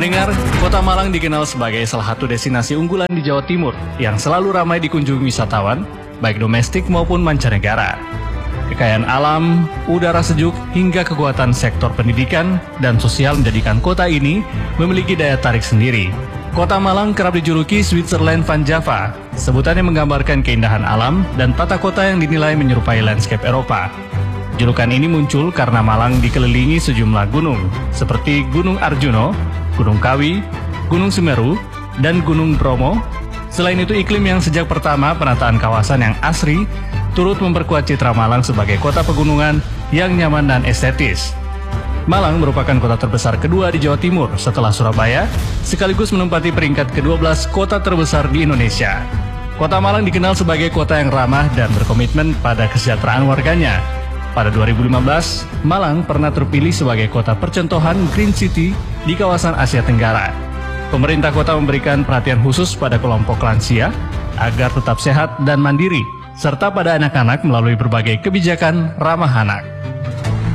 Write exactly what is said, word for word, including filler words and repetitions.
Pendengar, Kota Malang dikenal sebagai salah satu destinasi unggulan di Jawa Timur yang selalu ramai dikunjungi wisatawan, baik domestik maupun mancanegara. Kekayaan alam, udara sejuk, hingga kekuatan sektor pendidikan dan sosial menjadikan kota ini memiliki daya tarik sendiri. Kota Malang kerap dijuluki Switzerland Van Java. Sebutannya menggambarkan keindahan alam dan tata kota yang dinilai menyerupai landscape Eropa. Julukan ini muncul karena Malang dikelilingi sejumlah gunung, seperti Gunung Arjuno, Gunung Kawi, Gunung Semeru, dan Gunung Bromo. Selain itu, iklim yang sejak pertama penataan kawasan yang asri turut memperkuat citra Malang sebagai kota pegunungan yang nyaman dan estetis. Malang merupakan kota terbesar kedua di Jawa Timur setelah Surabaya, sekaligus menempati peringkat kedua belas kota terbesar di Indonesia. Kota Malang dikenal sebagai kota yang ramah dan berkomitmen pada kesejahteraan warganya. Pada dua ribu lima belas, Malang pernah terpilih sebagai kota percontohan Green City di kawasan Asia Tenggara. Pemerintah kota memberikan perhatian khusus pada kelompok lansia agar tetap sehat dan mandiri, serta pada anak-anak melalui berbagai kebijakan ramah anak.